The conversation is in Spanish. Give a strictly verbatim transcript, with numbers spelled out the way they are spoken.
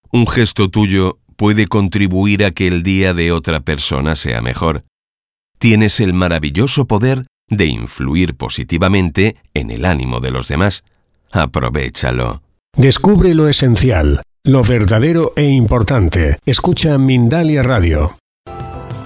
Un gesto tuyo puede contribuir a que el día de otra persona sea mejor. Tienes el maravilloso poder de influir positivamente en el ánimo de los demás. Aprovéchalo. Descubre lo esencial, lo verdadero e importante. Escucha Mindalia Radio.